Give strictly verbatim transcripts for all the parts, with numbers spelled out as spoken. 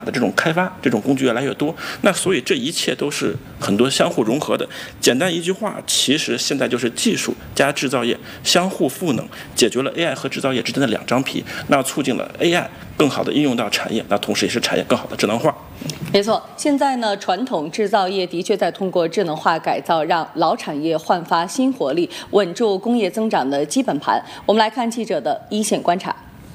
的这种开发，这种工具越来越多，那所以这一切都是很多相互融合的。简单一句话，其实现在就是技术加制造业相互赋能，解决了 A I 和制造业之间的两张皮，那促进了 A I 更好的应用到产业，那同时也是产业更好的智能化。 没错，现在呢，传统制造业的确在通过智能化改造，让老产业焕发新活力，稳住工业增长的基本盘。我们来看记者的一线观察。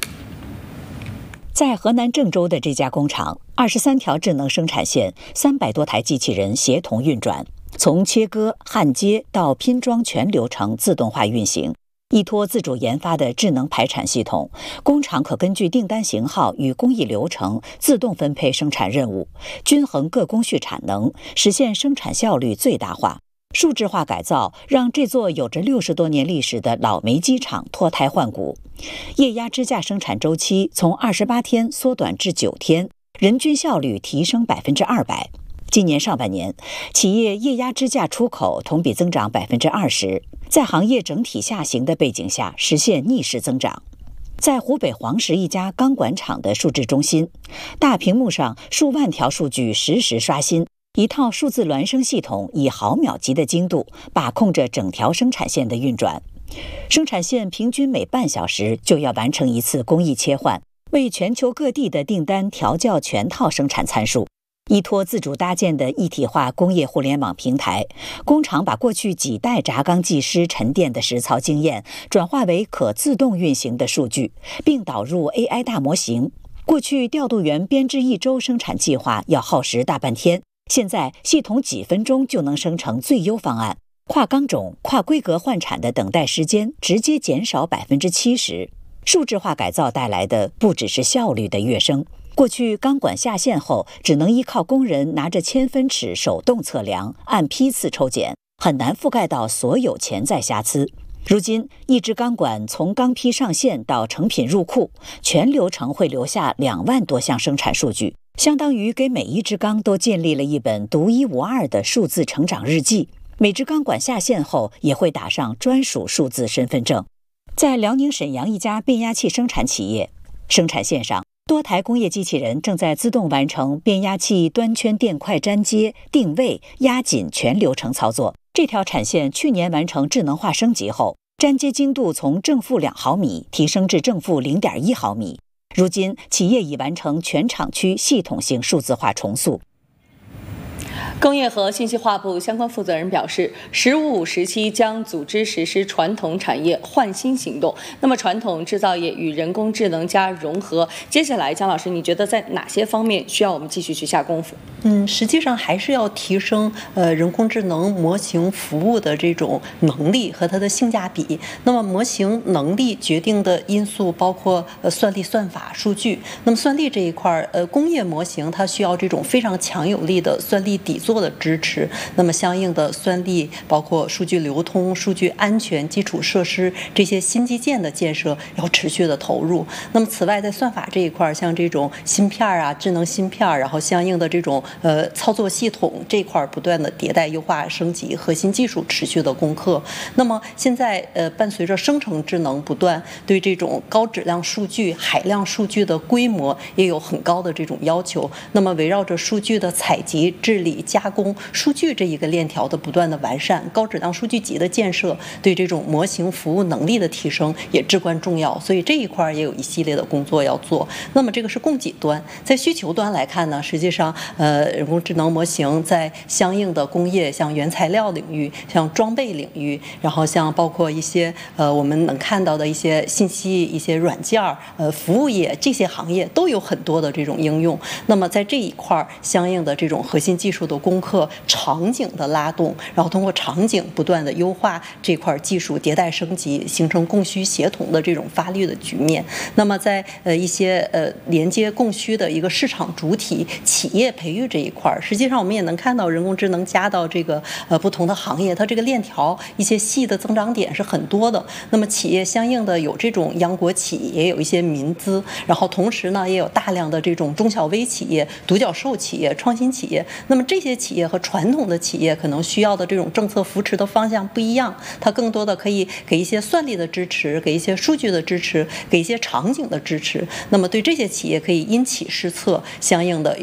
在河南郑州的这家工厂，二十三条智能生产线，三百多台机器人协同运转，从切割、焊接到拼装全流程自动化运行。依托自主研发的智能排产系统，工厂可根据订单型号与工艺流程自动分配生产任务，均衡各工序产能，实现生产效率最大化。数字化改造让这座有着六十多年历史的老煤机厂脱胎换骨，液压支架生产周期从二十八天缩短至九天，人均效率提升百分之二百。今年上半年，企业液压支架出口同比增长百分之二十，在行业整体下行的背景下，实现逆势增长。在湖北黄石一家钢管厂的数字中心，大屏幕上数万条数据实时刷新。一套数字孪生系统以毫秒级的精度把控着整条生产线的运转，生产线平均每半小时就要完成一次工艺切换，为全球各地的订单调校全套生产参数。依托自主搭建的一体化工业互联网平台，工厂把过去几代轧钢技师沉淀的实操经验转化为可自动运行的数据，并导入 A I 大模型。过去调度员编制一周生产计划要耗时大半天，现在系统几分钟就能生成最优方案，跨钢种、跨规格换产的等待时间直接减少百分之七十。数字化改造带来的不只是效率的跃升，过去钢管下线后只能依靠工人拿着千分尺手动测量，按批次抽检，很难覆盖到所有潜在瑕疵。如今，一支钢管从钢坯上线到成品入库，全流程会留下两万多项生产数据，相当于给每一支钢都建立了一本独一无二的数字成长日记。每支钢管下线后也会打上专属数字身份证。在辽宁沈阳一家变压器生产企业，生产线上多台工业机器人正在自动完成变压器端圈垫块粘接、定位、压紧全流程操作。这条产线去年完成智能化升级后，粘接精度从正负两毫米提升至正负零点一毫米。如今，企业已完成全厂区系统性数字化重塑。 工业和信息化部相关负责人表示，十五五时期将组织实施传统产业换新行动。那么，传统制造业与人工智能加融合，接下来姜老师，你觉得在哪些方面需要我们继续去下功夫？ 嗯，实际上还是要提升呃人工智能模型服务的这种能力和它的性价比。那么，模型能力决定的因素包括呃算力、算法、数据。那么，算力这一块，呃，工业模型它需要这种非常强有力的算力底座的支持，那么相应的算力包括数据流通、数据安全、基础设施这些新基建的建设要持续的投入。那么此外，在算法这一块，像这种芯片啊、智能芯片，然后相应的这种呃操作系统这块不断的迭代优化升级，核心技术持续的攻克。那么现在呃伴随着生成智能不断，对这种高质量数据、海量数据的规模也有很高的这种要求。那么围绕着数据的采集、治理、加工数据这一个链条的不断的完善，高质量数据集的建设，对这种模型服务能力的提升也至关重要。所以这一块也有一系列的工作要做。那么这个是供给端，在需求端来看呢，实际上呃人工智能模型在相应的工业，像原材料领域、像装备领域，然后像包括一些呃我们能看到的一些信息、一些软件、呃服务业这些行业都有很多的这种应用。那么在这一块相应的这种核心技术的攻克、场景的拉动，然后通过场景不断的优化这块技术迭代升级，形成供需协同的这种发力的局面。那么在呃一些呃连接供需的一个市场主体企业培育这一块，实际上我们也能看到人工智能加到这个呃不同的行业，它这个链条一些细的增长点是很多的。那么企业相应的有这种央国企，也有一些民资，然后同时呢也有大量的这种中小微企业、独角兽企业、创新企业。那么这些企业和传统的企业可能需要的这种政策扶持的方向不一样，它更多的可以给一些算力的支持，给一些数据的支持，给一些场景的支持。那么对这些企业可以因企施策，相应的